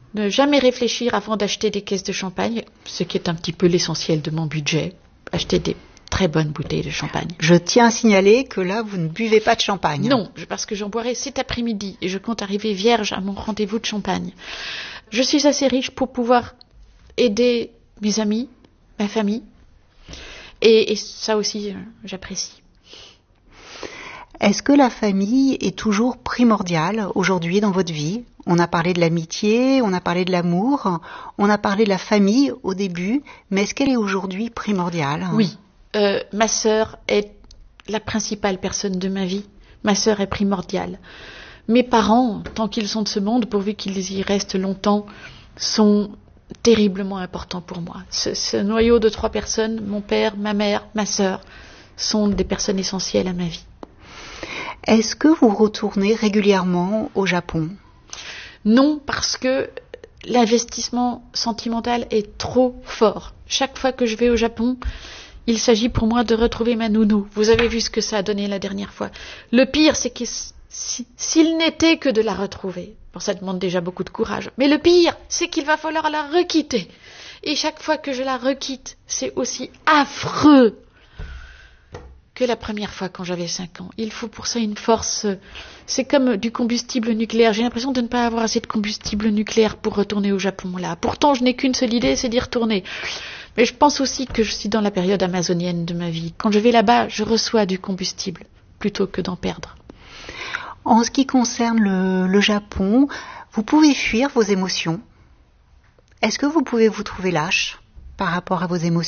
Ne jamais réfléchir avant d'acheter des caisses de champagne, ce qui est un petit peu l'essentiel de mon budget. Acheter des très bonnes bouteilles de champagne. Je tiens à signaler que là, vous ne buvez pas de champagne. Non, parce que j'en boirai cet après-midi et je compte arriver vierge à mon rendez-vous de champagne. Je suis assez riche pour pouvoir aider mes amis, ma famille, et ça aussi, j'apprécie. Est-ce que la famille est toujours primordiale aujourd'hui dans votre vie ? On a parlé de l'amitié, on a parlé de l'amour, on a parlé de la famille au début, mais est-ce qu'elle est aujourd'hui primordiale ? Oui, ma sœur est la principale personne de ma vie. Ma sœur est primordiale. Mes parents, tant qu'ils sont de ce monde, pourvu qu'ils y restent longtemps, sont terriblement importants pour moi. Ce noyau de 3 personnes, mon père, ma mère, ma sœur, sont des personnes essentielles à ma vie. Est-ce que vous retournez régulièrement au Japon ? Non, parce que l'investissement sentimental est trop fort. Chaque fois que je vais au Japon, il s'agit pour moi de retrouver ma nounou. Vous avez vu ce que ça a donné la dernière fois. Le pire, c'est que s'il n'était que de la retrouver, bon, ça demande déjà beaucoup de courage, mais le pire, c'est qu'il va falloir la requitter. Et chaque fois que je la requitte, c'est aussi affreux que la première fois quand j'avais 5 ans. Il faut pour ça une force. C'est comme du combustible nucléaire. J'ai l'impression de ne pas avoir assez de combustible nucléaire pour retourner au Japon là. Pourtant, je n'ai qu'une seule idée, c'est d'y retourner. Mais je pense aussi que je suis dans la période amazonienne de ma vie. Quand je vais là-bas, je reçois du combustible plutôt que d'en perdre. En ce qui concerne le Japon, vous pouvez fuir vos émotions. Est-ce que vous pouvez vous trouver lâche par rapport à vos émotions ?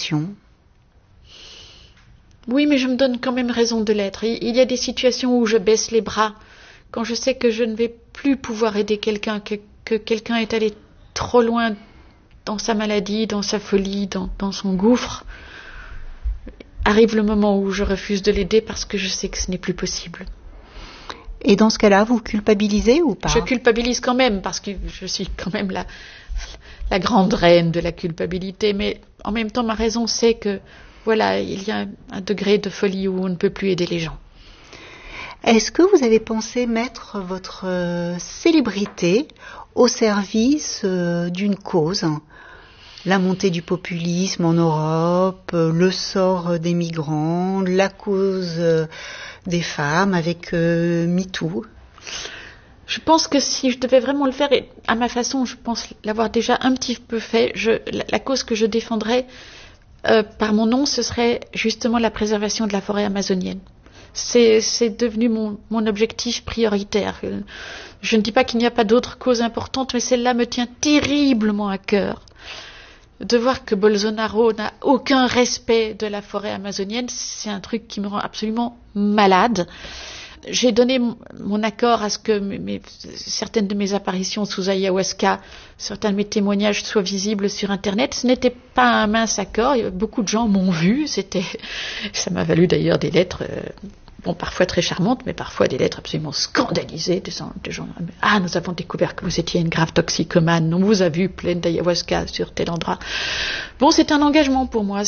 Oui, mais je me donne quand même raison de l'être. Il y a des situations où je baisse les bras, quand je sais que je ne vais plus pouvoir aider quelqu'un, que quelqu'un est allé trop loin dans sa maladie, dans sa folie, dans son gouffre. Arrive le moment où je refuse de l'aider parce que je sais que ce n'est plus possible. Et dans ce cas-là, vous culpabilisez ou pas ? Je culpabilise quand même, parce que je suis quand même la grande reine de la culpabilité, mais en même temps, ma raison, c'est que voilà, il y a un degré de folie où on ne peut plus aider les gens. Est-ce que vous avez pensé mettre votre célébrité au service d'une cause ? La montée du populisme en Europe, le sort des migrants, la cause des femmes avec MeToo ? Je pense que si je devais vraiment le faire, et à ma façon, je pense l'avoir déjà un petit peu fait, la cause que je défendrais par mon nom, ce serait justement la préservation de la forêt amazonienne. C'est devenu mon objectif prioritaire. Je ne dis pas qu'il n'y a pas d'autres causes importantes, mais celle-là me tient terriblement à cœur. De voir que Bolsonaro n'a aucun respect de la forêt amazonienne, c'est un truc qui me rend absolument malade. J'ai donné mon accord à ce que certaines de mes apparitions sous ayahuasca, certains de mes témoignages soient visibles sur Internet. Ce n'était pas un mince accord. Beaucoup de gens m'ont vu. Ça m'a valu d'ailleurs des lettres, parfois très charmantes, mais parfois des lettres absolument scandalisées de gens. Ah, nous avons découvert que vous étiez une grave toxicomane. On vous a vu pleine d'ayahuasca sur tel endroit. Bon, c'est un engagement pour moi.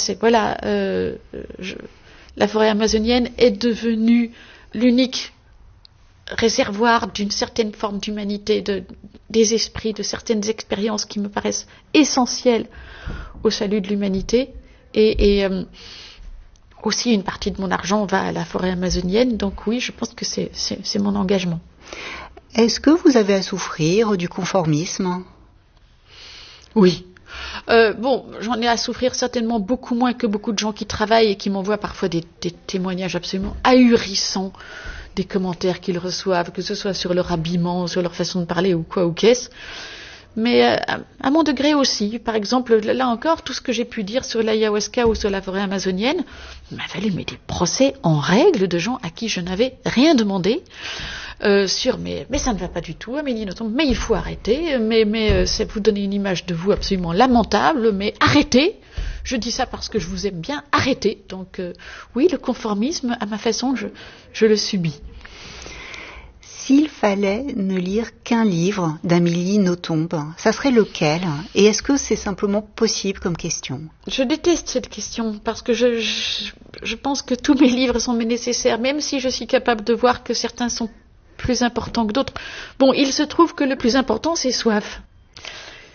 La forêt amazonienne est devenue l'unique réservoir d'une certaine forme d'humanité, des esprits, de certaines expériences qui me paraissent essentielles au salut de l'humanité. Et aussi, une partie de mon argent va à la forêt amazonienne. Donc oui, je pense que c'est mon engagement. Est-ce que vous avez à souffrir du conformisme ? Oui. J'en ai à souffrir certainement beaucoup moins que beaucoup de gens qui travaillent et qui m'envoient parfois des témoignages absolument ahurissants, des commentaires qu'ils reçoivent, que ce soit sur leur habillement, sur leur façon de parler ou quoi ou qu'est-ce. Mais à mon degré aussi. Par exemple, là encore, tout ce que j'ai pu dire sur l'ayahuasca ou sur la forêt amazonienne m'a valu des procès en règle de gens à qui je n'avais rien demandé. Mais ça ne va pas du tout, Amélie Nothomb, mais il faut arrêter, mais c'est vous donner une image de vous absolument lamentable, mais arrêtez. Je dis ça parce que je vous aime bien, arrêtez. Donc oui, le conformisme, à ma façon, je le subis. S'il fallait ne lire qu'un livre d'Amélie Nothomb, ça serait lequel ? Et est-ce que c'est simplement possible comme question ? Je déteste cette question parce que je pense que tous mes livres sont nécessaires, même si je suis capable de voir que certains sont plus importants que d'autres. Bon, il se trouve que le plus important, c'est Soif.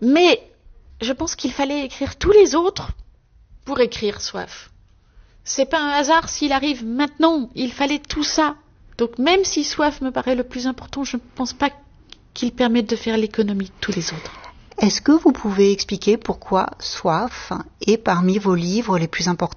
Mais je pense qu'il fallait écrire tous les autres pour écrire Soif. C'est pas un hasard s'il arrive maintenant, il fallait tout ça. Donc même si Soif me paraît le plus important, je ne pense pas qu'il permette de faire l'économie de tous les autres. Est-ce que vous pouvez expliquer pourquoi Soif est parmi vos livres les plus importants ?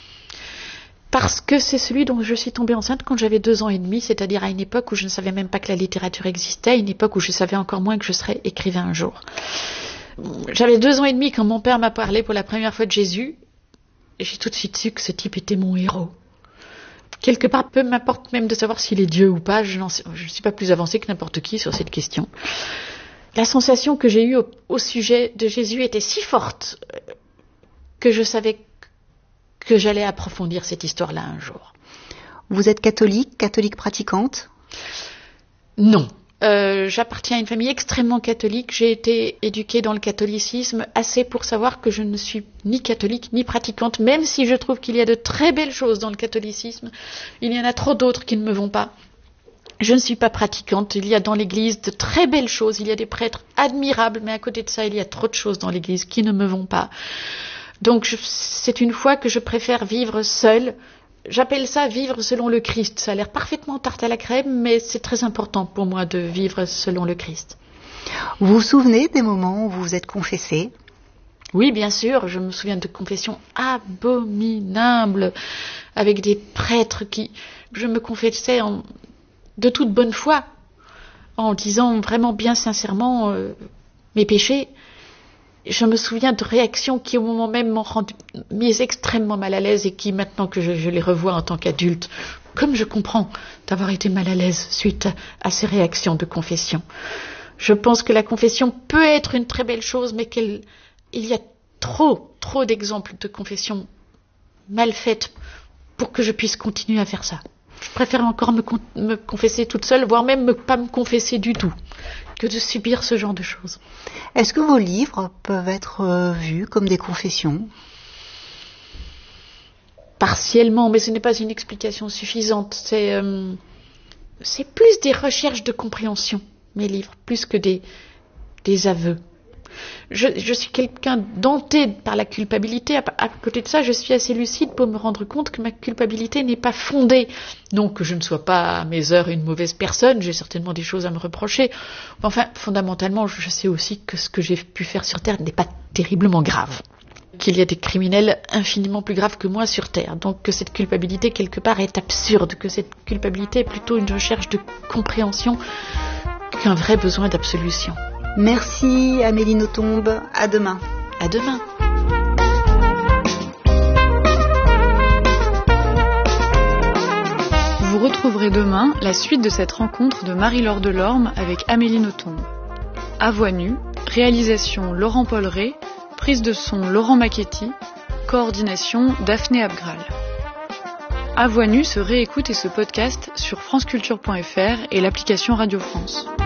Parce que c'est celui dont je suis tombée enceinte quand j'avais 2 ans et demi, c'est-à-dire à une époque où je ne savais même pas que la littérature existait, à une époque où je savais encore moins que je serais écrivain un jour. J'avais 2 ans et demi quand mon père m'a parlé pour la première fois de Jésus, et j'ai tout de suite su que ce type était mon héros. Quelque part, peu m'importe même de savoir s'il est Dieu ou pas, je ne suis pas plus avancée que n'importe qui sur cette question. La sensation que j'ai eue au sujet de Jésus était si forte que je savais que j'allais approfondir cette histoire-là un jour. Vous êtes catholique pratiquante ? Non. J'appartiens à une famille extrêmement catholique. J'ai été éduquée dans le catholicisme assez pour savoir que je ne suis ni catholique ni pratiquante, même si je trouve qu'il y a de très belles choses dans le catholicisme. Il y en a trop d'autres qui ne me vont pas. Je ne suis pas pratiquante. Il y a dans l'Église de très belles choses. Il y a des prêtres admirables, mais à côté de ça, il y a trop de choses dans l'Église qui ne me vont pas. Donc c'est une foi que je préfère vivre seule. J'appelle ça vivre selon le Christ. Ça a l'air parfaitement tarte à la crème, mais c'est très important pour moi de vivre selon le Christ. Vous vous souvenez des moments où vous vous êtes confessée ? Oui, bien sûr. Je me souviens de confessions abominables avec des prêtres qui... Je me confessais de toute bonne foi, en disant vraiment bien sincèrement mes péchés. Je me souviens de réactions qui au moment même m'ont mise extrêmement mal à l'aise et qui maintenant que je les revois en tant qu'adulte, comme je comprends d'avoir été mal à l'aise suite à ces réactions de confession. Je pense que la confession peut être une très belle chose, mais il y a trop d'exemples de confessions mal faites pour que je puisse continuer à faire ça. Je préfère encore me confesser toute seule, voire même pas me confesser du tout, que de subir ce genre de choses. Est-ce que vos livres peuvent être vus comme des confessions ? Partiellement, mais ce n'est pas une explication suffisante. C'est plus des recherches de compréhension, mes livres, plus que des aveux. Je suis quelqu'un denté par la culpabilité. À côté de ça, je suis assez lucide pour me rendre compte que ma culpabilité n'est pas fondée. Non que je ne sois pas à mes heures une mauvaise personne, j'ai certainement des choses à me reprocher. Enfin, fondamentalement, je sais aussi que ce que j'ai pu faire sur Terre n'est pas terriblement grave. Qu'il y a des criminels infiniment plus graves que moi sur Terre. Donc que cette culpabilité, quelque part, est absurde. Que cette culpabilité est plutôt une recherche de compréhension qu'un vrai besoin d'absolution. Merci Amélie Nothomb, à demain. À demain. Vous retrouverez demain la suite de cette rencontre de Marie-Laure Delorme avec Amélie Nothomb. À voix nue, réalisation Laurent Polleret, prise de son Laurent Macchetti, coordination Daphné Abgral. À voix nue se réécoute et se podcast sur franceculture.fr et l'application Radio France.